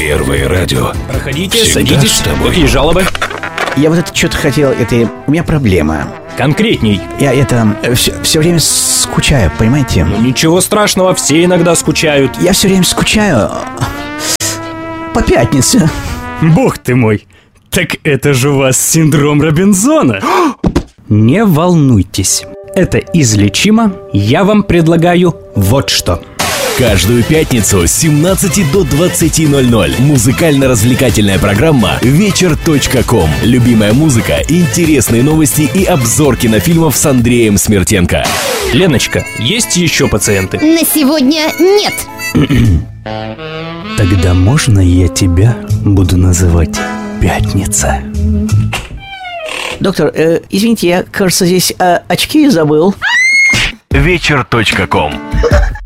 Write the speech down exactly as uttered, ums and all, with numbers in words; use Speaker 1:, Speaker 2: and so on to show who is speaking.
Speaker 1: Первое радио.
Speaker 2: Проходите,
Speaker 1: Всегда
Speaker 2: садитесь.
Speaker 1: с тобой.
Speaker 2: Какие жалобы?
Speaker 3: Я вот это что-то хотел, это... У меня проблема.
Speaker 2: Конкретней.
Speaker 3: Я это... Все, все время скучаю, понимаете?
Speaker 2: Ну ничего страшного, все иногда скучают.
Speaker 3: Я все время скучаю по пятнице.
Speaker 4: Бог ты мой, так это же у вас синдром Робинзона. Не волнуйтесь, это излечимо. Я вам предлагаю вот что.
Speaker 5: Каждую пятницу с семнадцати до двадцати ноль-ноль музыкально-развлекательная программа вечер точка ком. Любимая музыка, интересные новости и обзор кинофильмов с Андреем Смертенко.
Speaker 2: Леночка, есть еще пациенты?
Speaker 6: На сегодня нет.
Speaker 4: Тогда можно я тебя буду называть Пятница?
Speaker 3: Доктор, э, извините, я, кажется, здесь э, очки забыл.
Speaker 5: вечер точка ком.